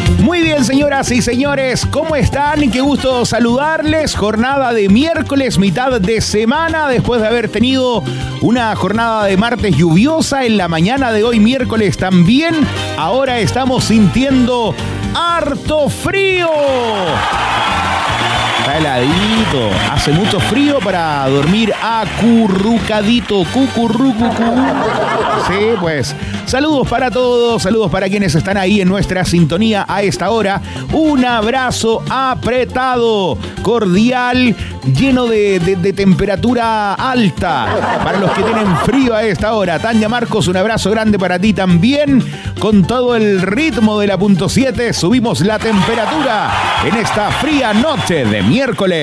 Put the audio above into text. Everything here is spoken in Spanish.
Muy bien, señoras y señores, ¿cómo están? Qué gusto saludarles. Jornada de miércoles, mitad de semana, después de haber tenido una jornada de martes lluviosa en la mañana de hoy, miércoles también. Ahora estamos sintiendo harto frío. Está heladito, hace mucho frío para dormir acurrucadito, cucurrucucú. Sí, pues, saludos para todos, saludos para quienes están ahí en nuestra sintonía a esta hora. Un abrazo apretado, cordial, lleno de temperatura alta para los que tienen frío a esta hora. Tania Marcos, un abrazo grande para ti también. Con todo el ritmo de la .7 subimos la temperatura en esta fría noche de miércoles.